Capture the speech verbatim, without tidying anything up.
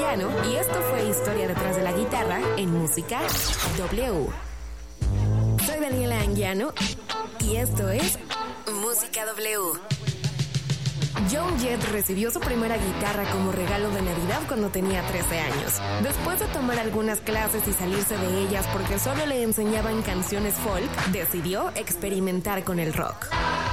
Anguiano y esto fue Historia detrás de la guitarra en Música W. Soy Daniela Anguiano y esto es Música W. Joan Jett recibió su primera guitarra como regalo de Navidad cuando tenía trece años. Después de tomar algunas clases y salirse de ellas porque solo le enseñaban canciones folk, decidió experimentar con el rock.